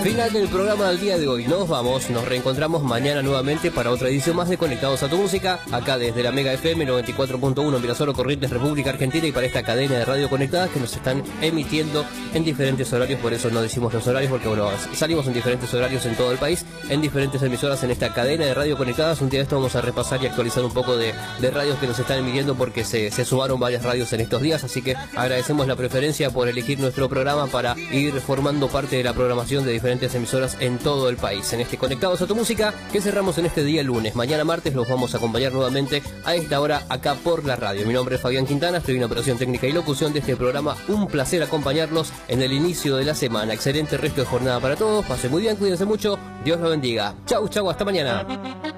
Final del programa del día de hoy. Nos vamos, nos reencontramos mañana nuevamente para otra edición más de Conectados a tu Música, acá desde la Mega FM 94.1 Mirasolo, Corrientes, República Argentina, y para esta cadena de radio conectadas que nos están emitiendo en diferentes horarios. Por eso no decimos los horarios, porque bueno, salimos en diferentes horarios en todo el país, en diferentes emisoras en esta cadena de radio conectadas. Un día de esto vamos a repasar y actualizar un poco de radios que nos están emitiendo, porque se sumaron varias radios en estos días, así que agradecemos la preferencia por elegir nuestro programa para ir formando parte de la programación de diferentes emisoras en todo el país. En este Conectados a tu Música que cerramos en este día lunes. Mañana martes los vamos a acompañar nuevamente a esta hora acá por la radio. Mi nombre es Fabián Quintana, estoy en operación técnica y locución de este programa. Un placer acompañarlos en el inicio de la semana. Excelente resto de jornada para todos. Pasen muy bien, cuídense mucho. Dios los bendiga. Chau, chau, hasta mañana.